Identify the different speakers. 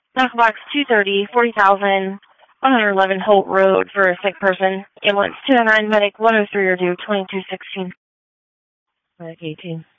Speaker 1: Knock box 230, 40,000, 111 Holt Road for a sick person. Ambulance 209, medic 103 are due, 2216. Medic 18.